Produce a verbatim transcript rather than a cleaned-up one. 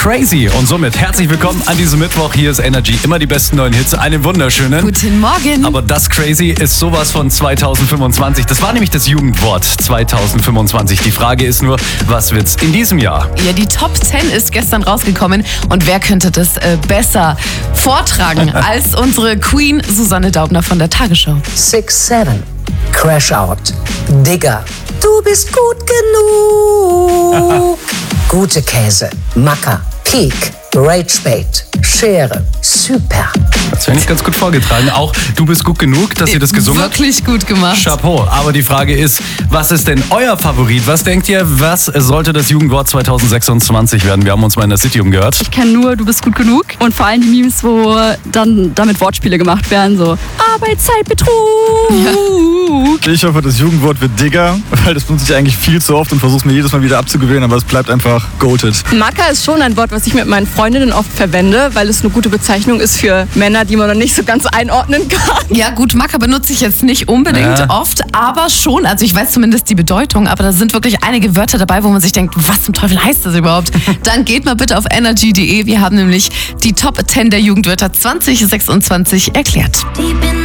Crazy. Und somit herzlich willkommen an diesem Mittwoch. Hier ist Energy. Immer die besten neuen Hits. Einen wunderschönen. Guten Morgen. Aber das Crazy ist sowas von zwanzig fünfundzwanzig. Das war nämlich das Jugendwort zwanzig fünfundzwanzig. Die Frage ist nur, was wird's in diesem Jahr? Ja, die Top zehn ist gestern rausgekommen. Und wer könnte das äh, besser vortragen als unsere Queen Susanne Daubner von der Tagesschau? six seven, Crash Out, Digger, du bist gut genug. Gute Käse, Macker, Peak, Ragebait, Schere, super. Das wäre nicht ganz gut vorgetragen. Auch du bist gut genug, dass ihr das gesungen habt. Wirklich gut gemacht. Chapeau. Aber die Frage ist, was ist denn euer Favorit? Was denkt ihr, was sollte das Jugendwort zwanzig sechsundzwanzig werden? Wir haben uns mal in der City umgehört. Ich kenne nur, du bist gut genug. Und vor allem die Memes, wo dann damit Wortspiele gemacht werden, so Arbeitszeitbetrug. Ja. Ich hoffe, das Jugendwort wird Digger, weil das benutze ich eigentlich viel zu oft und versuche es mir jedes Mal wieder abzugewöhnen, aber es bleibt einfach goated. Macker ist schon ein Wort, was ich mit meinen Freundinnen oft verwende, weil es eine gute Bezeichnung ist für Männer, die man noch nicht so ganz einordnen kann. Ja gut, Macker benutze ich jetzt nicht unbedingt Ja. oft, aber schon. Also ich weiß zumindest die Bedeutung, aber da sind wirklich einige Wörter dabei, wo man sich denkt, was zum Teufel heißt das überhaupt? Dann geht mal bitte auf energy punkt de. Wir haben nämlich die Top zehn der Jugendwörter zwanzig sechsundzwanzig erklärt.